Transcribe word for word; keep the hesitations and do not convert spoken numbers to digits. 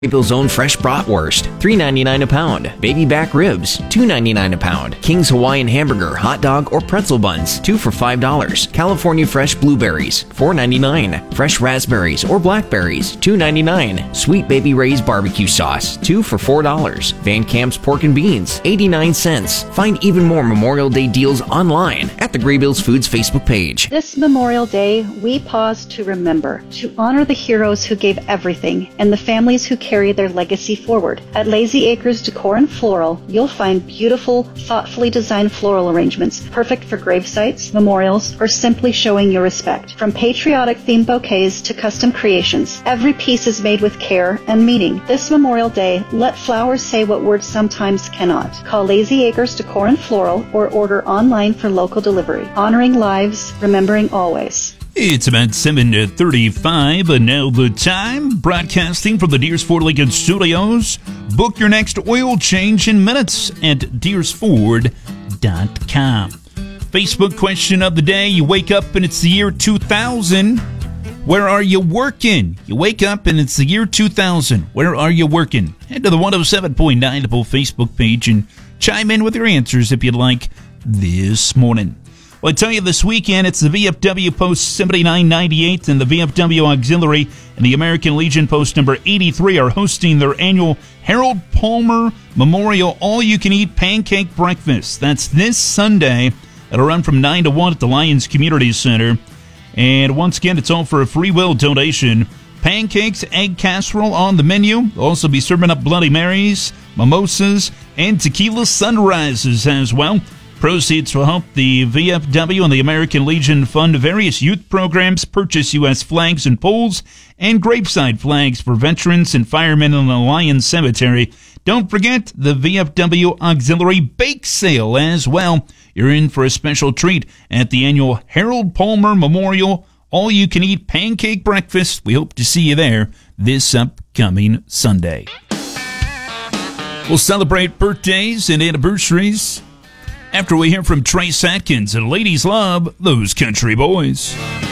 Bill's own fresh bratwurst, three ninety-nine a pound. Baby back ribs, two ninety-nine a pound. King's Hawaiian hamburger, hot dog, or pretzel buns, two for five dollars. California fresh blueberries, four ninety-nine. Fresh raspberries or blackberries, two ninety-nine. Sweet Baby Ray's barbecue sauce, two for four dollars. Van Camp's pork and beans, eighty-nine cents. Find even more Memorial Day deals online at the Graybills Foods Facebook page. This Memorial Day, we pause to remember, to honor the heroes who gave everything and the families who carry their legacy forward. At Lazy Acres Decor and Floral, you'll find beautiful, thoughtfully designed floral arrangements, perfect for grave sites, memorials, or simply showing your respect. From patriotic themed bouquets to custom creations, every piece is made with care and meaning. This Memorial Day, let flowers say what words sometimes cannot. Call Lazy Acres Decor and Floral or order online for local delivery. Honoring lives, remembering always. It's about seven thirty-five, and now the time. Broadcasting from the Deers Ford Lincoln Studios. Book your next oil change in minutes at deers ford dot com. Facebook question of the day. You wake up and it's the year two thousand. Where are you working? You wake up and it's the year two thousand. Where are you working? Head to the one oh seven point nine Double Facebook page and chime in with your answers if you'd like this morning. Well, I tell you, this weekend, it's the V F W Post seventy-nine ninety-eight and the V F W Auxiliary and the American Legion Post number eighty-three are hosting their annual Harold Palmer Memorial All-You-Can-Eat Pancake Breakfast. That's this Sunday. It'll run from nine to one at the Lions Community Center. And once again, it's all for a free will donation. Pancakes, egg casserole on the menu. They'll also be serving up Bloody Marys, mimosas, and tequila sunrises as well. Proceeds will help the V F W and the American Legion fund various youth programs, purchase U S flags and poles, and graveside flags for veterans and firemen in the Lions Cemetery. Don't forget the V F W Auxiliary Bake Sale as well. You're in for a special treat at the annual Harold Palmer Memorial All-You-Can-Eat Pancake Breakfast. We hope to see you there this upcoming Sunday. We'll celebrate birthdays and anniversaries after we hear from Trace Atkins and Ladies Love Those Country Boys.